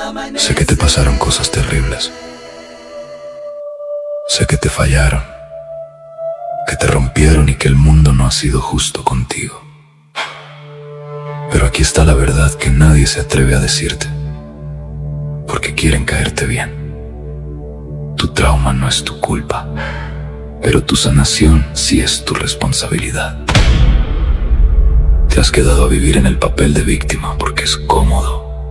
Sé que te pasaron cosas terribles. Sé que te fallaron, que te rompieron y que el mundo no ha sido justo contigo. Pero aquí está la verdad que nadie se atreve a decirte, porque quieren caerte bien. Tu trauma no es tu culpa, pero tu sanación sí es tu responsabilidad. Te has quedado a vivir en el papel de víctima porque es cómodo.